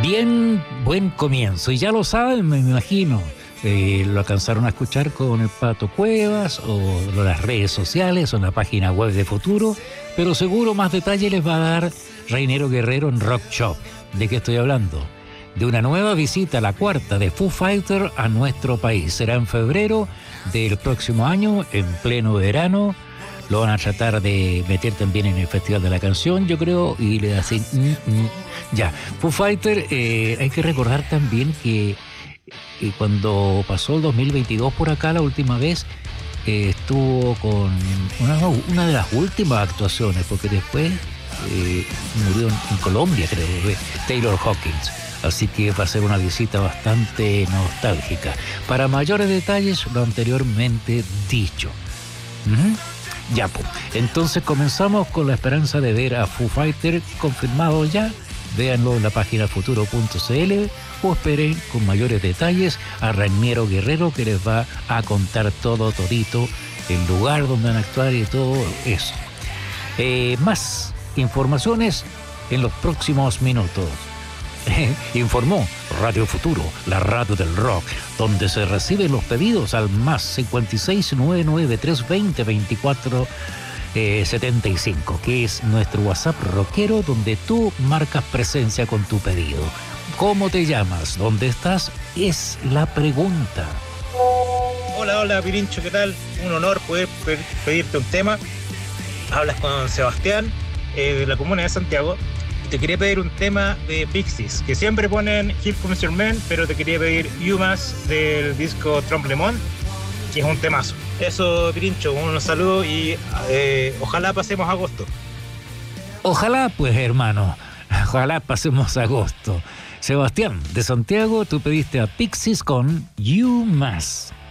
Bien, buen comienzo. Y ya lo saben, me imagino. Lo alcanzaron a escuchar con el Pato Cuevas o las redes sociales o en la página web de Futuro, pero seguro más detalle les va a dar Reinero Guerrero en Rock Shop. ¿De qué estoy hablando? De una nueva visita, la cuarta, de Foo Fighters a nuestro país. Será en febrero del próximo año, en pleno verano. Lo van a tratar de meter también en el Festival de la Canción, yo creo, y le hacen... Ya, Foo Fighters, hay que recordar también que cuando pasó el 2022 por acá la última vez, estuvo con una de las últimas actuaciones, porque después murió en Colombia, creo, Taylor Hawkins. Así que va a ser una visita bastante nostálgica. Para mayores detalles, lo anteriormente dicho. Ya, pues. Entonces comenzamos con la esperanza de ver a Foo Fighters confirmado ya. Véanlo en la página futuro.cl o esperen con mayores detalles a Reinero Guerrero, que les va a contar todito, el lugar donde van a actuar y todo eso. Más informaciones en los próximos minutos. Informó Radio Futuro, la radio del rock, donde se reciben los pedidos al más 56 99 320 24 75, que es nuestro WhatsApp rockero, donde tú marcas presencia con tu pedido. ¿Cómo te llamas? ¿Dónde estás? Es la pregunta. Hola Pirincho, ¿qué tal? Un honor poder pedirte un tema. Hablas con Sebastián, de la comuna de Santiago. Te quería pedir un tema de Pixies, que siempre ponen Here Comes Your Man, pero te quería pedir You Más del disco Tremblement, que es un temazo. Eso, Pirincho, un saludo y ojalá pasemos agosto. Ojalá, pues, hermano. Ojalá pasemos agosto. Sebastián, de Santiago, tú pediste a Pixies con You Más.